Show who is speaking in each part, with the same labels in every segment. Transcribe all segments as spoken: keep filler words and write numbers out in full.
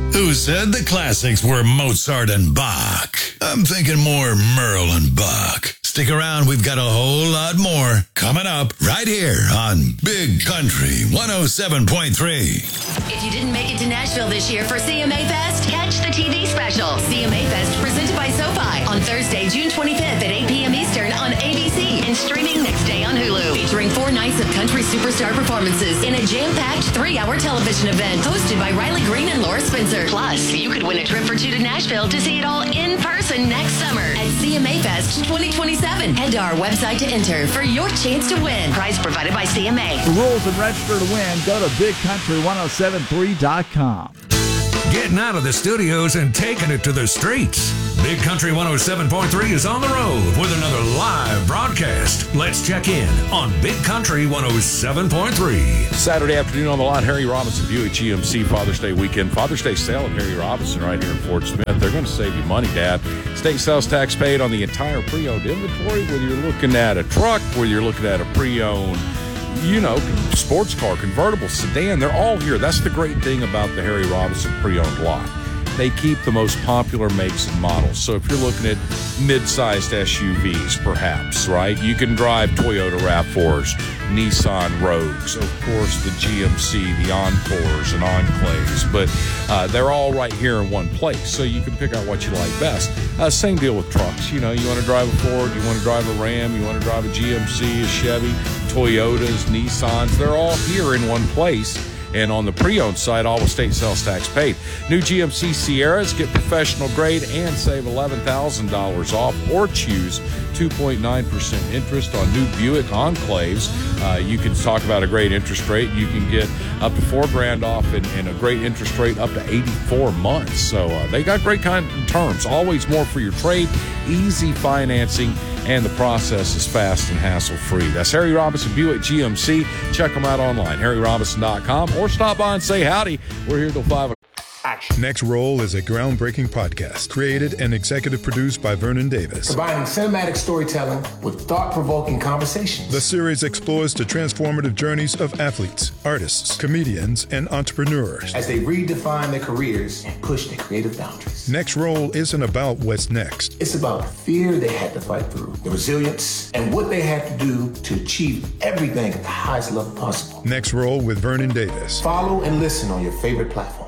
Speaker 1: Who said the classics were Mozart and Bach? I'm thinking more Merle and Buck. Stick around, we've got a whole lot more coming up right here on Big Country one oh seven point three.
Speaker 2: If you didn't make it to Nashville this year for C M A Fest, catch the T V special. C M A Fest presented by SoFi on Thursday, June twenty-fifth at eight p.m. Eastern on A B C and streaming next day on Hulu. Featuring four nights of country superstar performances in a jam-packed three-hour television event hosted by Riley Green and Laura Spencer. Plus, you could win a trip for two to Nashville to see it all in person next summer at C M A Fest twenty twenty-seven. Head to our website to enter for your chance to win. Prize provided by C M A.
Speaker 3: For rules and register to win, go to big country one oh seven three dot com.
Speaker 4: Getting out of the studios and taking it to the streets. Big Country one oh seven point three is on the road with another live broadcast. Let's check in on Big Country one oh seven point three.
Speaker 5: Saturday afternoon on the line, Harry Robinson, Buick G M C Father's Day weekend. Father's Day sale at Harry Robinson right here in Fort Smith. They're going to save you money, Dad. State sales tax paid on the entire pre-owned inventory, whether you're looking at a truck, whether you're looking at a pre-owned, you know, sports car, convertible, sedan. They're all here. That's the great thing about the Harry Robinson pre-owned lot. They keep the most popular makes and models. So if you're looking at mid-sized S U Vs, perhaps, right? You can drive Toyota RAV fours, Nissan Rogues, of course, the G M C, the Encores and Enclaves. But uh, they're all right here in one place, so you can pick out what you like best. Uh, same deal with trucks. You know, you want to drive a Ford, you want to drive a Ram, you want to drive a G M C, a Chevy, Toyotas, Nissans. They're all here in one place. And on the pre-owned side, all with state sales tax paid. New G M C Sierras get professional grade and save eleven thousand dollars off, or choose two point nine percent interest on new Buick Enclaves. Uh, you can talk about a great interest rate. You can get up to four grand off and, and a great interest rate up to eighty-four months. So uh, they got great kind of terms. Always more for your trade, easy financing, and the process is fast and hassle-free. That's Harry Robinson Buick G M C. Check them out online, harry robinson dot com, or stop by and say howdy. We're here till five o'clock.
Speaker 6: Action. Next Roll is a groundbreaking podcast created and executive produced by Vernon Davis.
Speaker 7: Combining cinematic storytelling with thought-provoking conversations.
Speaker 6: The series explores the transformative journeys of athletes, artists, comedians, and entrepreneurs
Speaker 7: as they redefine their careers and push their creative boundaries.
Speaker 6: Next Roll isn't about what's next.
Speaker 7: It's about the fear they had to fight through, the resilience, and what they had to do to achieve everything at the highest level possible.
Speaker 6: Next Roll with Vernon Davis.
Speaker 7: Follow and listen on your favorite platform.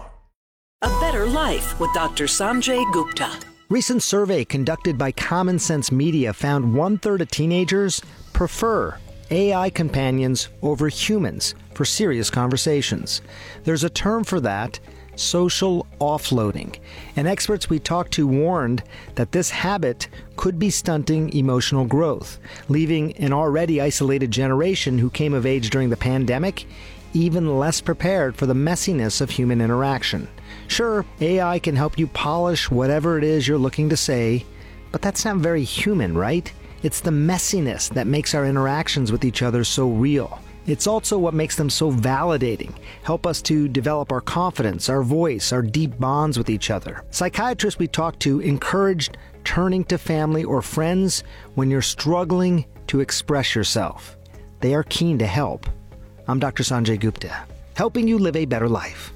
Speaker 8: A Better Life with Doctor Sanjay Gupta.
Speaker 9: Recent survey conducted by Common Sense Media found one-third of teenagers prefer A I companions over humans for serious conversations. There's a term for that, social offloading. And experts we talked to warned that this habit could be stunting emotional growth, leaving an already isolated generation who came of age during the pandemic even less prepared for the messiness of human interaction. Sure, A I can help you polish whatever it is you're looking to say, but that's not very human, right? It's the messiness that makes our interactions with each other so real. It's also what makes them so validating, help us to develop our confidence, our voice, our deep bonds with each other. Psychiatrists we talked to encouraged turning to family or friends when you're struggling to express yourself. They are keen to help. I'm Doctor Sanjay Gupta, helping you live a better life.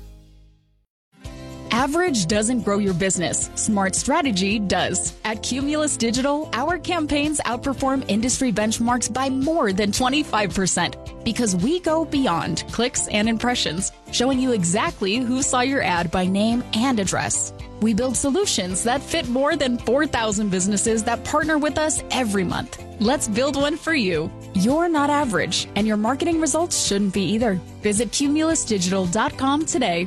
Speaker 10: Average doesn't grow your business. Smart strategy does. At Cumulus Digital, our campaigns outperform industry benchmarks by more than twenty-five percent because we go beyond clicks and impressions, showing you exactly who saw your ad by name and address. We build solutions that fit more than four thousand businesses that partner with us every month. Let's build one for you. You're not average, and your marketing results shouldn't be either. Visit cumulus digital dot com today.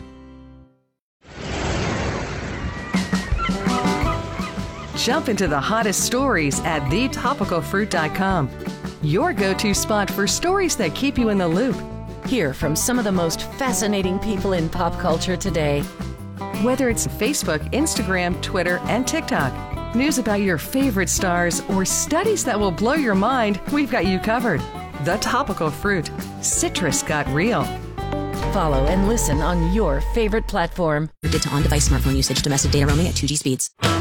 Speaker 11: Jump into the hottest stories at the topical fruit dot com. Your go-to spot for stories that keep you in the loop.
Speaker 12: Hear from some of the most fascinating people in pop culture today.
Speaker 11: Whether it's Facebook, Instagram, Twitter, and TikTok, news about your favorite stars, or studies that will blow your mind, we've got you covered. The Topical Fruit. Citrus got real.
Speaker 12: Follow and listen on your favorite platform.
Speaker 13: Restricted to on-device smartphone usage. Domestic data roaming at two G speeds.